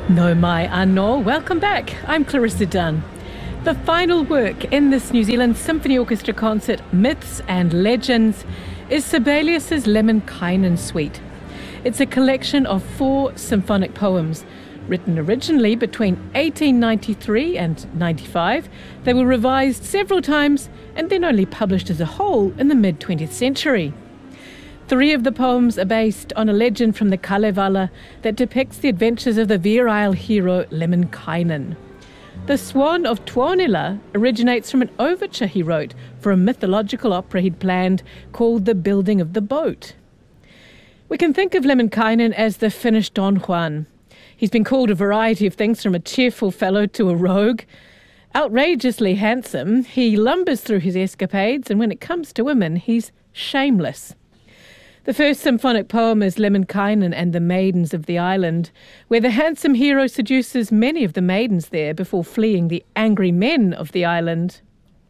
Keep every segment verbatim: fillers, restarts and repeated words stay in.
No mai anō, welcome back. I'm Clarissa Dunn. The final work in this New Zealand Symphony Orchestra concert, Myths and Legends, is Sibelius's Lemminkainen Suite. It's a collection of four symphonic poems, written originally between eighteen ninety-three and ninety-five. They were revised several times and then only published as a whole in the mid-twentieth century. Three of the poems are based on a legend from the Kalevala that depicts the adventures of the virile hero Lemminkainen. The Swan of Tuonela originates from an overture he wrote for a mythological opera he'd planned called The Building of the Boat. We can think of Lemminkainen as the Finnish Don Juan. He's been called a variety of things, from a cheerful fellow to a rogue. Outrageously handsome, he lumbers through his escapades, and when it comes to women, he's shameless. The first symphonic poem is Lemminkainen and the Maidens of the Island, where the handsome hero seduces many of the maidens there before fleeing the angry men of the island.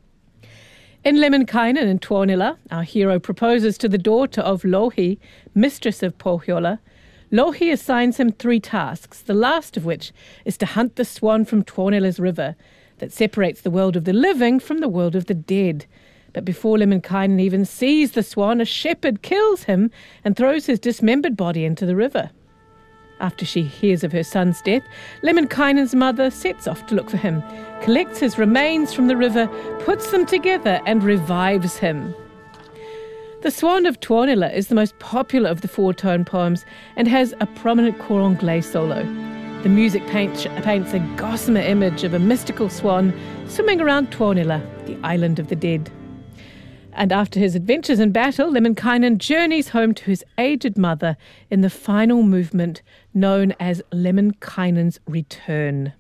In Lemminkainen and Tuonela, our hero proposes to the daughter of Louhi, mistress of Pohjola. Louhi assigns him three tasks, the last of which is to hunt the swan from Tuonela's river that separates the world of the living from the world of the dead. But before Lemminkainen even sees the swan, a shepherd kills him and throws his dismembered body into the river. After she hears of her son's death, Lemminkainen's mother sets off to look for him, collects his remains from the river, puts them together and revives him. The Swan of Tuonela is the most popular of the four-tone poems and has a prominent cor anglais solo. The music paints, paints a gossamer image of a mystical swan swimming around Tuonela, the island of the dead. And after his adventures in battle, Lemminkainen journeys home to his aged mother in the final movement known as Lemminkainen's Return.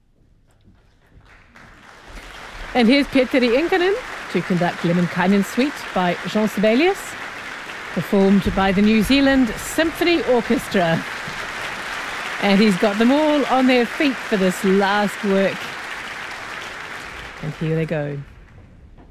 And here's Petteri Inkanen to conduct Lemminkainen Suite by Jean Sibelius, performed by the New Zealand Symphony Orchestra. And he's got them all on their feet for this last work. And here they go.